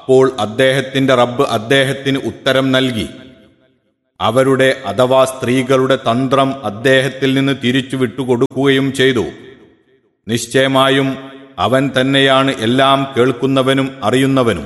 അപ്പോൾ അദ്ദേഹത്തിന്റെ റബ്ബ് അദ്ദേഹത്തിന് ഉത്തരം നൽകി. അവരുടെ അഥവാ സ്ത്രീകളുടെ തന്ത്രം അദ്ദേഹത്തിൽ നിന്ന് തിരിച്ചു വിട്ടുകൊടുക്കുകയും ചെയ്തു. നിശ്ചയമായും അവൻ തന്നെയാണ് എല്ലാം കേൾക്കുന്നവനും അറിയുന്നവനും.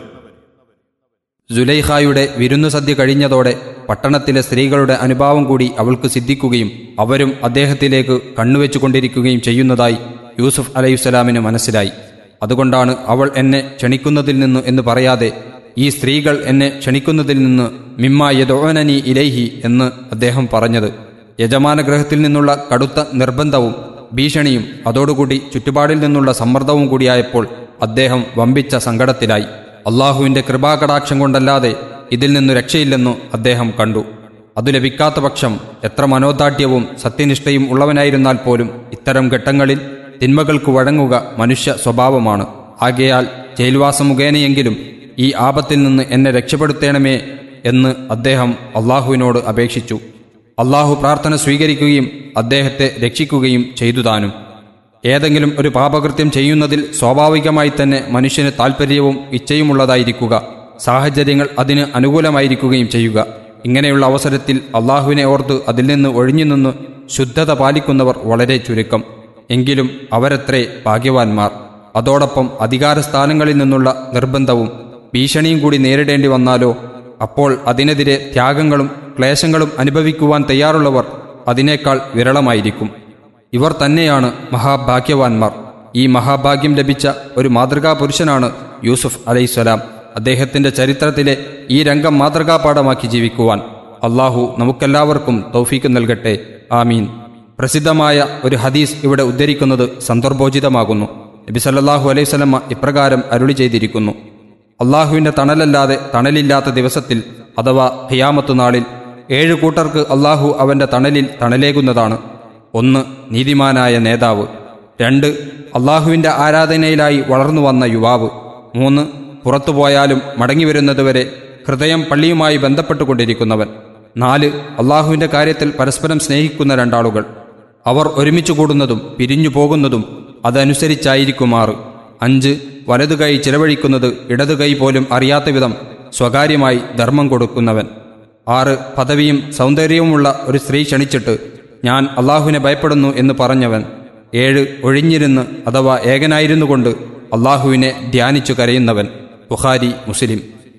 സുലൈഖായുടെ വിരുന്നു സദ്യ കഴിഞ്ഞതോടെ പട്ടണത്തിലെ സ്ത്രീകളുടെ അനുഭാവം കൂടി അവൾക്ക് സിദ്ധിക്കുകയും അവരും അദ്ദേഹത്തിലേക്ക് കണ്ണുവെച്ചുകൊണ്ടിരിക്കുകയും ചെയ്യുന്നതായി യൂസുഫ് അലൈഹിസ്സലാമിന് മനസ്സിലായി. അതുകൊണ്ടാണ് അവൾ എന്നെ ക്ഷണിക്കുന്നതിൽ നിന്ന് എന്ന് പറയാതെ ഈ സ്ത്രീകൾ എന്നെ ക്ഷണിക്കുന്നതിൽ നിന്ന് മിമ്മ യദഊനനി ഇലൈഹി എന്ന് അദ്ദേഹം പറഞ്ഞത്. യജമാനഗ്രഹത്തിൽ നിന്നുള്ള കടുത്ത നിർബന്ധവും ഭീഷണിയും അതോടുകൂടി ചുറ്റുപാടിൽ നിന്നുള്ള സമ്മർദ്ദവും കൂടിയായപ്പോൾ അദ്ദേഹം വമ്പിച്ച സങ്കടത്തിലായി. അള്ളാഹുവിൻ്റെ കൃപാകടാക്ഷം കൊണ്ടല്ലാതെ ഇതിൽ നിന്നു രക്ഷയില്ലെന്നു അദ്ദേഹം കണ്ടു. അതു ലഭിക്കാത്ത പക്ഷം എത്ര മനോദാഢ്യവും സത്യനിഷ്ഠയും ഉള്ളവനായിരുന്നാൽ പോലും ഇത്തരം ഘട്ടങ്ങളിൽ തിന്മകൾക്ക് വഴങ്ങുക മനുഷ്യ സ്വഭാവമാണ്. ആകയാൽ ജയിൽവാസം മുഖേനയെങ്കിലും ഈ ആപത്തിൽ നിന്ന് എന്നെ രക്ഷപ്പെടുത്തേണമേ എന്ന് അദ്ദേഹം അള്ളാഹുവിനോട് അപേക്ഷിച്ചു. അള്ളാഹു പ്രാർത്ഥന സ്വീകരിക്കുകയും അദ്ദേഹത്തെ രക്ഷിക്കുകയും ചെയ്തുതാനും. ഏതെങ്കിലും ഒരു പാപകൃത്യം ചെയ്യുന്നതിൽ സ്വാഭാവികമായി തന്നെ മനുഷ്യന് താൽപ്പര്യവും ഇച്ഛയുമുള്ളതായിരിക്കുക, സാഹചര്യങ്ങൾ അതിന് അനുകൂലമായിരിക്കുകയും ചെയ്യുക. ഇങ്ങനെയുള്ള അവസരത്തിൽ അള്ളാഹുവിനെ ഓർത്ത് അതിൽ നിന്ന് ഒഴിഞ്ഞു നിന്ന് ശുദ്ധത പാലിക്കുന്നവർ വളരെ ചുരുക്കം. എങ്കിലും അവരത്രേ ഭാഗ്യവാന്മാർ. അതോടൊപ്പം അധികാരസ്ഥാനങ്ങളിൽ നിന്നുള്ള നിർബന്ധവും ഭീഷണിയും കൂടി നേരിടേണ്ടി വന്നാലോ അപ്പോൾ അതിനെതിരെ ത്യാഗങ്ങളും ക്ലേശങ്ങളും അനുഭവിക്കുവാൻ തയ്യാറുള്ളവർ അതിനേക്കാൾ വിരളമായിരിക്കും. ഇവർ തന്നെയാണ് മഹാഭാഗ്യവാന്മാർ. ഈ മഹാഭാഗ്യം ലഭിച്ച ഒരു മാതൃകാ പുരുഷനാണ് യൂസുഫ് അലൈഹിസ്സലാം. അദ്ദേഹത്തിൻ്റെ ചരിത്രത്തിലെ ഈ രംഗം മാതൃകാപാഠമാക്കി ജീവിക്കുവാൻ അള്ളാഹു നമുക്കെല്ലാവർക്കും തൗഫീക്ക് നൽകട്ടെ. ആമീൻ. പ്രസിദ്ധമായ ഒരു ഹദീസ് ഇവിടെ ഉദ്ധരിക്കുന്നത് സന്ദർഭോചിതമാകുന്നു. നബി സല്ലല്ലാഹു അലൈഹി വസല്ലം ഇപ്രകാരം അരുളി ചെയ്തിരിക്കുന്നു: അള്ളാഹുവിൻ്റെ തണലല്ലാതെ തണലില്ലാത്ത ദിവസത്തിൽ അഥവാ ഖിയാമത്ത് നാളിൽ 7 കൂട്ടർക്ക് അള്ളാഹു അവൻ്റെ തണലിൽ തണലേകുന്നതാണ്. 1. നീതിമാനായ നേതാവ്. 2. അള്ളാഹുവിൻ്റെ ആരാധനയിലായി വളർന്നു വന്ന യുവാവ്. 3. പുറത്തുപോയാലും മടങ്ങിവരുന്നതുവരെ ഹൃദയം പള്ളിയുമായി ബന്ധപ്പെട്ടുകൊണ്ടിരിക്കുന്നവൻ. 4. അള്ളാഹുവിൻ്റെ കാര്യത്തിൽ പരസ്പരം സ്നേഹിക്കുന്ന 2 ആളുകൾ. അവർ ഒരുമിച്ച് കൂടുന്നതും പിരിഞ്ഞു പോകുന്നതും അതനുസരിച്ചായിരിക്കുമാറ്. 5. വലതുകൈ ചിലവഴിക്കുന്നത് ഇടതുകൈ പോലും അറിയാത്ത വിധം സ്വകാര്യമായി ധർമ്മം കൊടുക്കുന്നവൻ. 6. പദവിയും സൗന്ദര്യവുമുള്ള ഒരു സ്ത്രീ ക്ഷണിച്ചിട്ട് ഞാൻ അള്ളാഹുവിനെ ഭയപ്പെടുന്നു എന്ന് പറഞ്ഞവൻ. 7. ഒഴിഞ്ഞിരുന്ന് അഥവാ ഏകനായിരുന്നു കൊണ്ട് അള്ളാഹുവിനെ ധ്യാനിച്ചു കരയുന്നവൻ. ബുഖാരി, മുസ്ലിം.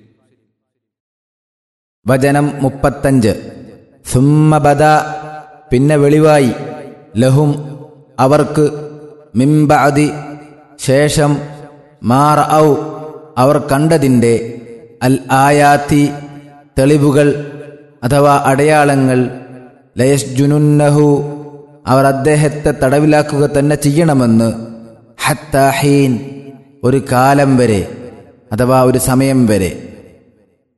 വചനം 35. സുമ്മ ബദാ, പിന്നെ വെളിവായി, ലഹും അവർക്ക്, മിൻ ബഅദി ശേഷം, മാ റഔ അവർ കണ്ടതിൻ്റെ, അൽ ആയാത്തി തെളിവുകൾ അഥവാ അടയാളങ്ങൾ, ലയസ്ജുനുന്നഹു അവർ അദ്ദേഹത്തെ തടവിലാക്കുക തന്നെ ചെയ്യണമെന്ന്, ഹത്താ ഹീൻ ഒരു കാലം വരെ അഥവാ ഒരു സമയം വരെ.